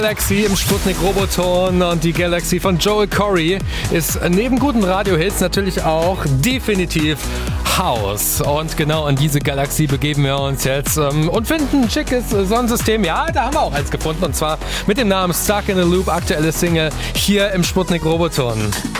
Galaxy im Sputnik Roboton und die Galaxy von Joel Corry ist neben guten Radiohits natürlich auch definitiv House. Und genau in diese Galaxie begeben wir uns jetzt und finden ein schickes Sonnensystem. Ja, da haben wir auch eins gefunden und zwar mit dem Namen Stuck in a Loop, aktuelle Single hier im Sputnik Roboton.